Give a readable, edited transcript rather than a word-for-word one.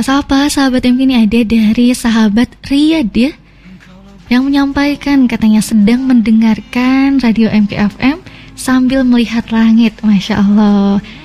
Kita sapa sahabat MK, ini ada dari sahabat Riyad ya, yang menyampaikan katanya sedang mendengarkan radio MK FM sambil melihat langit. Masya Allah.